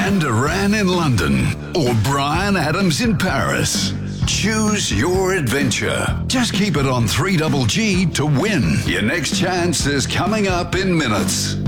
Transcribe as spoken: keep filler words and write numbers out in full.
Duran Duran in London or Brian Adams in Paris. Choose your adventure. Just keep it on three G G to win. Your next chance is coming up in minutes.